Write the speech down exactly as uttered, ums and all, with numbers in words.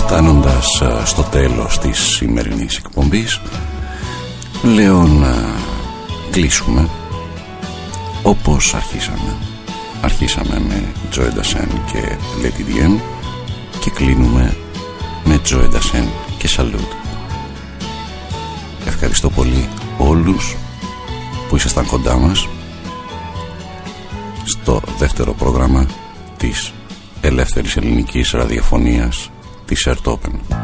Φτάνοντας στο τέλος της σημερινής εκπομπής, λέω να κλείσουμε όπως αρχίσαμε. Αρχίσαμε με Joe Dassin και Lady Diane και κλείνουμε με Joe Dassin και Salute. Ευχαριστώ πολύ όλους που ήσασταν κοντά μας στο δεύτερο πρόγραμμα της ελεύθερης ελληνικής ραδιοφωνίας της Earth Open.